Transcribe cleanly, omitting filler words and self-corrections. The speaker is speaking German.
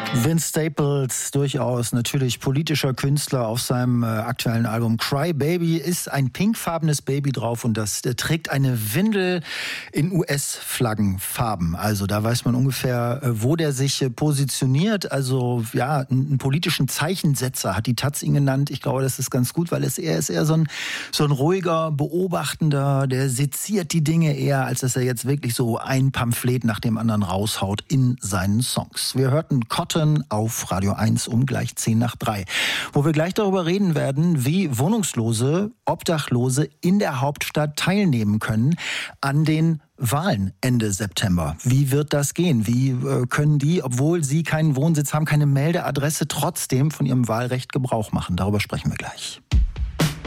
Vince Staples, durchaus natürlich politischer Künstler, auf seinem aktuellen Album Cry Baby ist ein pinkfarbenes Baby drauf und das trägt eine Windel in US-Flaggenfarben. Also da weiß man ungefähr, wo der sich positioniert. Also ja, einen politischen Zeichensetzer hat die Taz ihn genannt. Ich glaube, das ist ganz gut, weil er ist eher so ein ruhiger Beobachtender, der seziert die Dinge eher, als dass er jetzt wirklich so ein Pamphlet nach dem anderen raushaut in seinen Songs. Wir hörten Cotton auf Radio 1 um gleich 3:10, wo wir gleich darüber reden werden, wie Wohnungslose, Obdachlose in der Hauptstadt teilnehmen können an den Wahlen Ende September. Wie wird das gehen? Wie können die, obwohl sie keinen Wohnsitz haben, keine Meldeadresse, trotzdem von ihrem Wahlrecht Gebrauch machen? Darüber sprechen wir gleich.